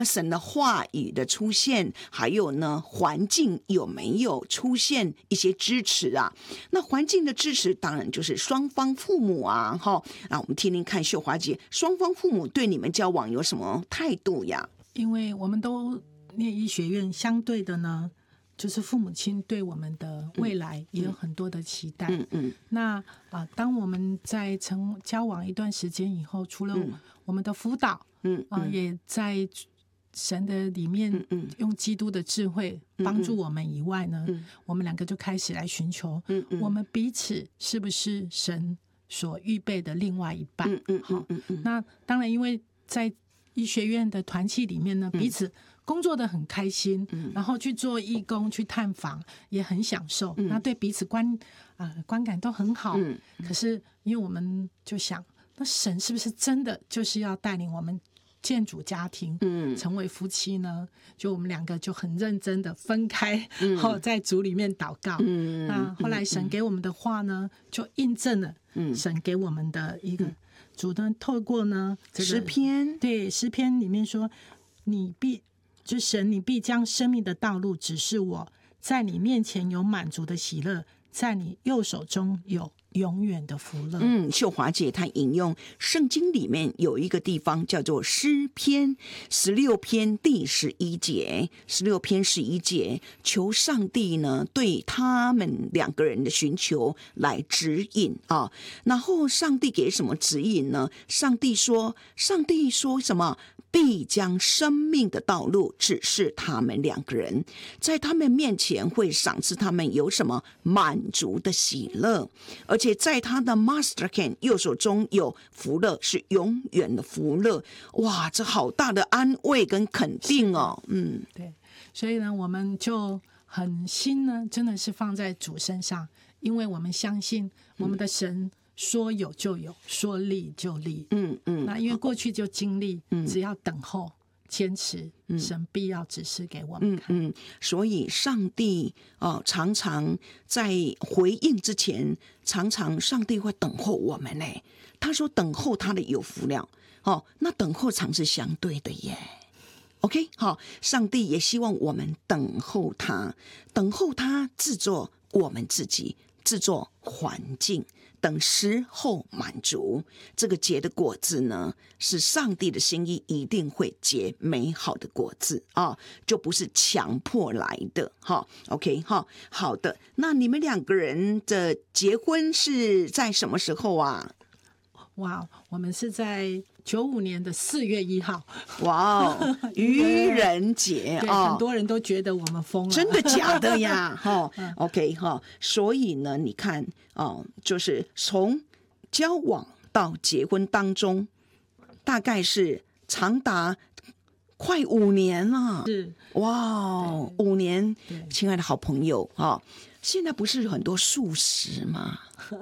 神的话语的出现，还有呢环境有没有出现一些支持啊？那环境的支持当然就是双方父母啊，我们听听看秀华姐，双方父母对你们交往有什么态度呀？ 因为我们都念医学院，相对的呢，就是父母亲对我们的未来也有很多的期待。那当我们在交往一段时间以后，除了我们的辅导，也在神的里面用基督的智慧帮助我们以外呢，我们两个就开始来寻求我们彼此是不是神所预备的另外一半。那当然因为在医学院的团契里面呢，彼此工作的很开心，然后去做义工去探访也很享受，那对彼此观感都很好。可是因为我们就想，那神是不是真的就是要带领我们建主家庭，成为夫妻呢？就我们两个就很认真的分开，在主里面祷告。那后来神给我们的话呢，就印证了神给我们的一个主呢，透过呢诗篇， 对，诗篇里面说，神，你必将生命的道路指示我，在你面前有满足的喜乐，在你右手中有永远的福乐。 秀华姐她引用圣经里面有一个地方叫做诗篇16篇第11节，16篇11节，求上帝呢对他们两个人的寻求来指引啊。然后上帝给什么指引呢？上帝说什么？必将生命的道路指示他们两个人，在他们面前会赏赐他们有什么满足的喜乐，而且在他的 Master Hand 右手中有福乐，是永远的福乐。哇，这好大的安慰跟肯定哦。 对，所以呢，我们就很心呢，真的是放在主身上，因为我们相信我们的神说有就有，说立就立。那因为过去就经历，只要等候坚持，神必要指示给我们看。 所以上帝常常在回应之前，常常上帝会等候我们呢。他说等候他的有福了。那等候常是相对的耶。OK， 上帝也希望我们等候他，制作我们自己，制作环境，等时候满足，这个结的果子呢，是上帝的心意，一定会结美好的果子啊，就不是强迫来的。OK， 好的。那你们两个人的结婚是在什么时候啊？ 哇，我们是在95年的4月1号。 哇，愚人节啊！ 很多人都觉得我们疯了， 真的假的呀？OK 所以呢，你看就是从交往到结婚当中，大概是长达快5年了。 是哇，5年，亲爱的好朋友现在不是很多素食吗？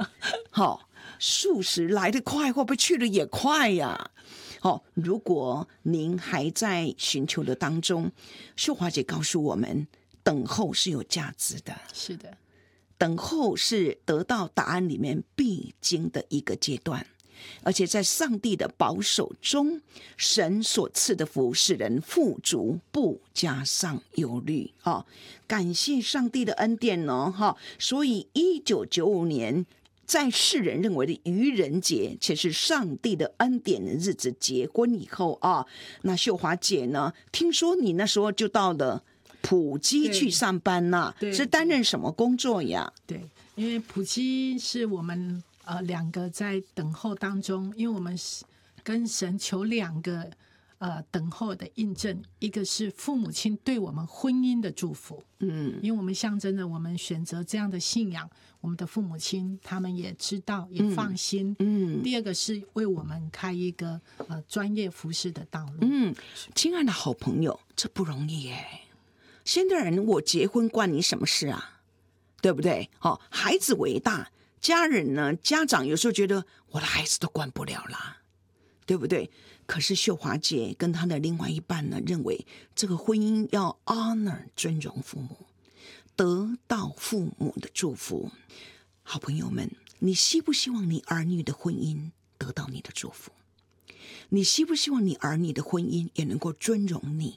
素食来得快，会不会去得也快呀？如果您还在寻求的当中，秀华姐告诉我们，等候是有价值的。 是的， 等候是得到答案里面必经的一个阶段，而且在上帝的保守中，神所赐的福使人富足，不加上忧虑。感谢上帝的恩典哦。所以1995年在世人认为的愚人节，却是上帝的恩典的日子，结婚以后那秀华姐呢，听说你那时候就到了普基去上班呐，是担任什么工作呀？ 对，因为普基是我们两个在等候当中，因为我们跟神求2个等候的印证，一个是父母亲对我们婚姻的祝福，因为我们象征着我们选择这样的信仰，我们的父母亲他们也知道，也放心。第二个是为我们开一个专业服侍的道路。 亲爱的好朋友，这不容易耶。现代人，我结婚关你什么事啊？对不对？孩子为大，家人呢，家长有时候觉得我的孩子都管不了啦，对不对？可是秀华姐跟她的另外一半呢，认为这个婚姻要 honor 尊荣父母，得到父母的祝福。好朋友们，你希不希望你儿女的婚姻得到你的祝福？你希不希望你儿女的婚姻也能够尊荣你？